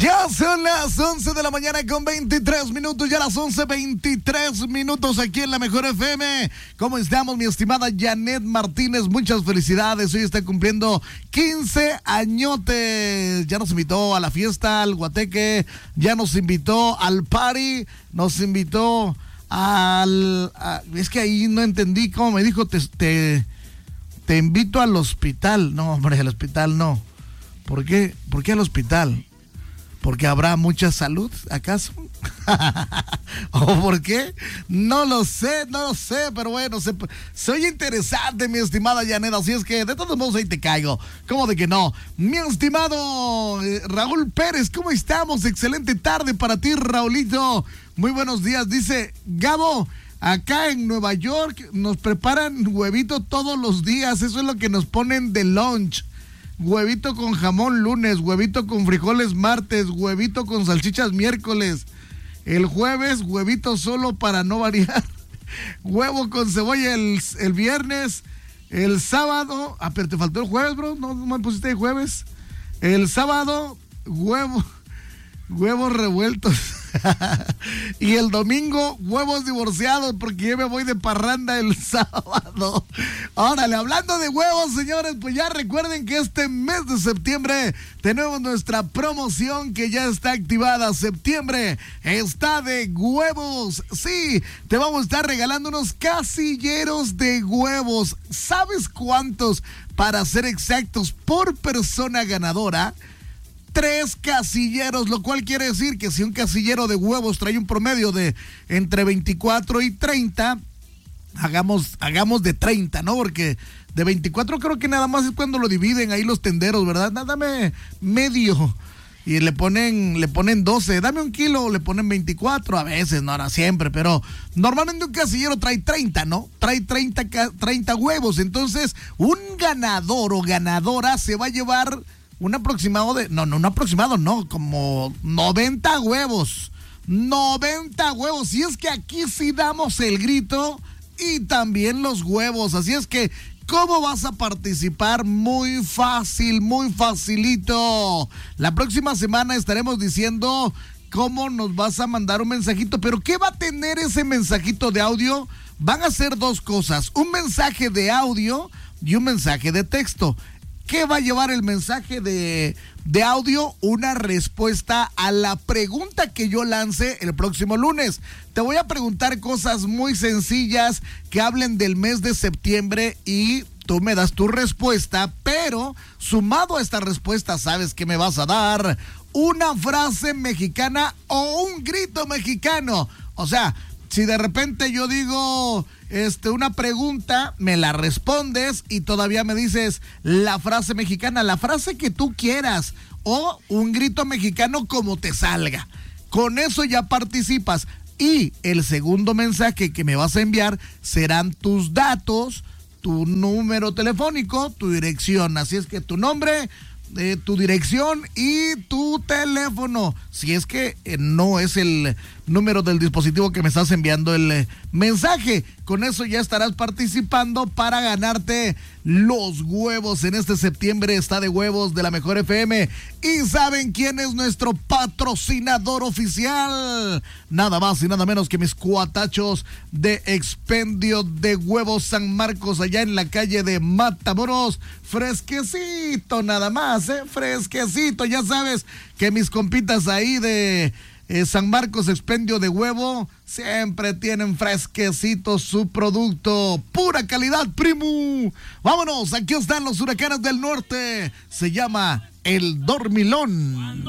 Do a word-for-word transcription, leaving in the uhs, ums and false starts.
Ya son las once de la mañana con veintitrés minutos, ya las once veintitrés minutos aquí en la Mejor F M. ¿Cómo estamos, mi estimada Janet Martínez? Muchas felicidades, hoy está cumpliendo quince añotes. Ya nos invitó a la fiesta, al guateque, ya nos invitó al party, nos invitó al... A, es que ahí no entendí cómo me dijo, te, te, te invito al hospital. No, hombre, al hospital no. ¿Por qué? ¿Por qué al hospital? ¿Porque habrá mucha salud, acaso? ¿O por qué? No lo sé, no lo sé, pero bueno, se, soy interesante, mi estimada Janet, así es que de todos modos ahí te caigo. ¿Cómo de que no? Mi estimado eh, Raúl Pérez, ¿cómo estamos? Excelente tarde para ti, Raulito. Muy buenos días, dice Gabo. Acá en Nueva York nos preparan huevito todos los días, eso es lo que nos ponen de lunch. Huevito con jamón lunes, huevito con frijoles martes, huevito con salchichas miércoles. El jueves, huevito solo para no variar. Huevo con cebolla el, el viernes. El sábado, ah, pero te faltó el jueves, bro, no, no me pusiste el jueves. El sábado, huevo, huevos revueltos. Y el domingo, huevos divorciados, porque yo me voy de parranda el sábado. Órale, hablando de huevos, señores, pues ya recuerden que este mes de septiembre tenemos nuestra promoción que ya está activada. Septiembre está de huevos. Sí, te vamos a estar regalando unos casilleros de huevos. ¿Sabes cuántos? Para ser exactos, por persona ganadora. Tres casilleros, lo cual quiere decir que si un casillero de huevos trae un promedio de entre veinticuatro y treinta, hagamos, hagamos de treinta, ¿no? Porque de veinticuatro creo que nada más es cuando lo dividen ahí los tenderos, ¿verdad? Dame medio y le ponen, le ponen doce, dame un kilo, le ponen veinticuatro, a veces, no era siempre, pero normalmente un casillero trae treinta, ¿no? Trae treinta, treinta huevos, entonces un ganador o ganadora se va a llevar un aproximado de, no, no, un aproximado, no, como noventa huevos, noventa huevos, y es que aquí sí damos el grito y también los huevos, así es que, ¿cómo vas a participar? Muy fácil, muy facilito. La próxima semana estaremos diciendo cómo nos vas a mandar un mensajito, pero ¿qué va a tener ese mensajito de audio? Van a ser dos cosas, un mensaje de audio y un mensaje de texto. ¿Qué va a llevar el mensaje de, de audio? Una respuesta a la pregunta que yo lance el próximo lunes. Te voy a preguntar cosas muy sencillas que hablen del mes de septiembre y tú me das tu respuesta, pero sumado a esta respuesta, ¿sabes qué me vas a dar? Una frase mexicana o un grito mexicano. O sea, si de repente yo digo este, una pregunta, me la respondes y todavía me dices la frase mexicana, la frase que tú quieras o un grito mexicano como te salga. Con eso ya participas. Y el segundo mensaje que me vas a enviar serán tus datos, tu número telefónico, tu dirección. Así es que tu nombre, eh, tu dirección y tu teléfono. Si es que eh, no es el número del dispositivo que me estás enviando el eh, mensaje. Con eso ya estarás participando para ganarte los huevos. En este septiembre está de huevos de la Mejor F M. ¿Y saben quién es nuestro patrocinador oficial? Nada más y nada menos que mis cuatachos de Expendio de Huevos San Marcos, allá en la calle de Matamoros. Fresquecito nada más, ¿eh? Fresquecito. Ya sabes que mis compitas ahí de Eh, San Marcos Expendio de Huevo siempre tienen fresquecito su producto, pura calidad, primo. Vámonos, aquí están los Huracanes del Norte, se llama El Dormilón.